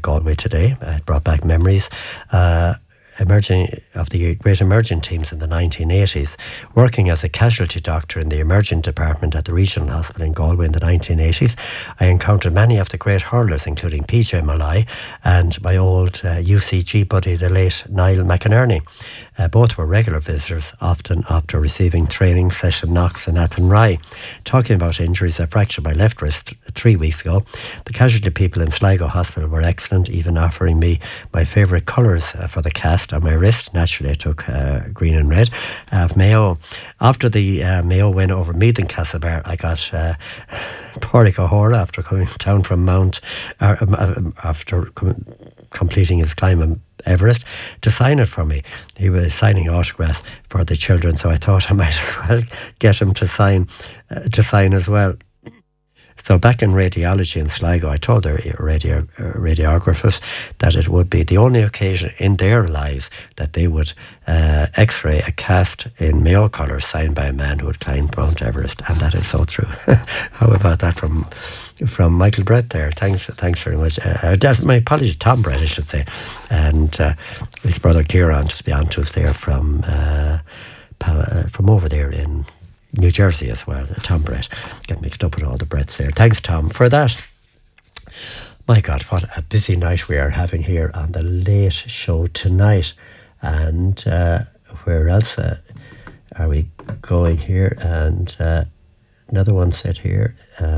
Galway today. It brought back memories. Emerging of the great emerging teams in the 1980s. Working as a casualty doctor in the emerging department at the regional hospital in Galway in the 1980s, I encountered many of the great hurlers, including PJ Malloy and my old UCG buddy, the late Niall McInerney. Both were regular visitors, often after receiving training session knocks in Athenry. Talking about injuries, I fractured my left wrist 3 weeks ago. The casualty people in Sligo Hospital were excellent, even offering me my favourite colours for the cast on my wrist. Naturally, I took green and red of Mayo. After the Mayo win over Meath and Castlebar, I got Pádraig O'Hora after coming down from Mount after completing his climb on Everest to sign it for me. He was signing autographs for the children, so I thought I might as well get him to sign as well. So back in radiology in Sligo, I told the radiographers that it would be the only occasion in their lives that they would x-ray a cast in Mayo colours signed by a man who had climbed Mount Everest, and that is so true. How about that from Michael Brett there? Thanks very much. My apologies, Tom Brett, I should say, and his brother Kieran just beyond to us there from over there in New Jersey as well. Tom Brett. Get mixed up with all the Bretts there. Thanks, Tom, for that. My God, what a busy night we are having here on the Late Show tonight. And where else are we going here? And another one said here.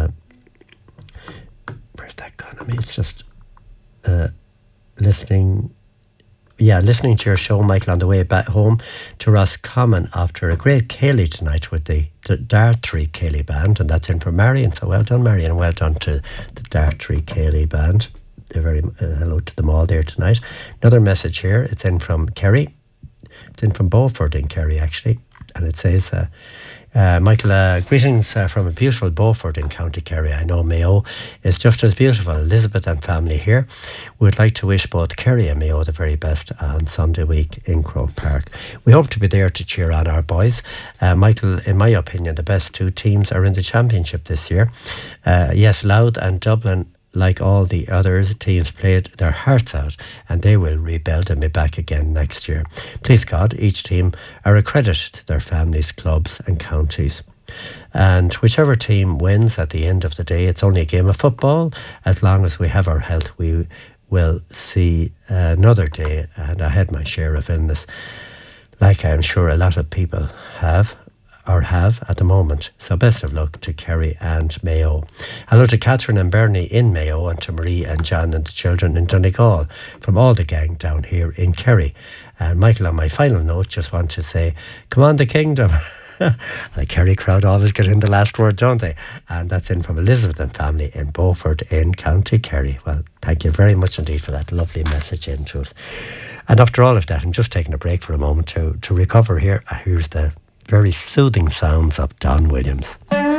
Where's that gone? I mean, it's just listening to your show, Michael, on the way back home to Roscommon after a great Cayley tonight with the Dartry Cayley Band, and that's in for Marion. So well done, Marion, and well done to the Dartry Cayley Band. A very hello to them all there tonight. Another message here, it's in from Kerry. It's in from Beaufort in Kerry, actually, and it says, Michael, greetings from a beautiful Beaufort in County Kerry. I know Mayo is just as beautiful. Elizabeth and family here would like to wish both Kerry and Mayo the very best on Sunday week in Croke Park. We hope to be there to cheer on our boys. Michael, in my opinion, the best two teams are in the championship this year. Yes, Louth and Dublin, like all the others, teams played their hearts out, and they will rebuild and be back again next year. Please God, each team are a credit to their families, clubs and counties. And whichever team wins at the end of the day, it's only a game of football. As long as we have our health, we will see another day. And I had my share of illness, like I'm sure a lot of people have at the moment. So best of luck to Kerry and Mayo. Hello to Catherine and Bernie in Mayo, and to Marie and John and the children in Donegal from all the gang down here in Kerry. And Michael, on my final note, just want to say, come on the kingdom. The Kerry crowd always get in the last word, don't they? And that's in from Elizabeth and family in Beaufort in County Kerry. Well, thank you very much indeed for that lovely message into us. And after all of that, I'm just taking a break for a moment to recover here. Here's the very soothing sounds of Don Williams.